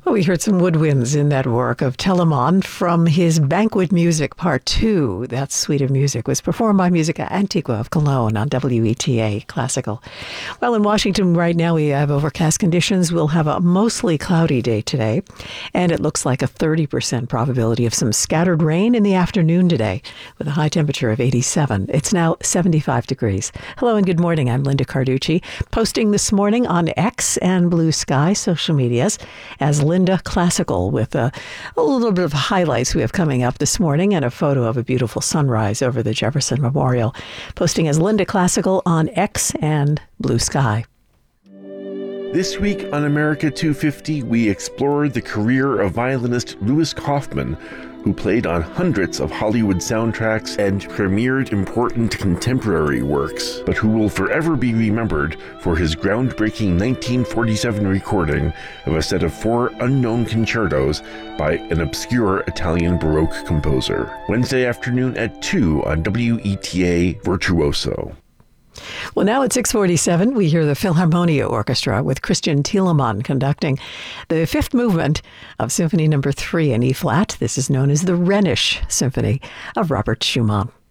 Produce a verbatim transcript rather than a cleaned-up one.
Well, we heard some woodwinds in that work of Telemann from his Banquet Music Part two. That suite of music was performed by Musica Antigua of Cologne on W E T A Classical. Well, in Washington right now we have overcast conditions. We'll have a mostly cloudy day today, and it looks like a thirty percent probability of some scattered rain in the afternoon today with a high temperature of eighty-seven. It's now seventy-five degrees. Hello and good morning. I'm Linda Carducci, posting this morning on X and Blue Sky social medias as Linda Classical with a, a little bit of highlights we have coming up this morning and a photo of a beautiful sunrise over the Jefferson Memorial. Posting as Linda Classical on X and Blue Sky. This week on America two fifty, we explored the career of violinist Louis Kaufman, who played on hundreds of Hollywood soundtracks and premiered important contemporary works, but who will forever be remembered for his groundbreaking nineteen forty-seven recording of a set of four unknown concertos by an obscure Italian Baroque composer. Wednesday afternoon at two on W E T A Virtuoso. Well, now at six forty-seven, we hear the Philharmonia Orchestra with Christian Thielemann conducting the fifth movement of Symphony Number three in E-flat. This is known as the Rhenish Symphony of Robert Schumann.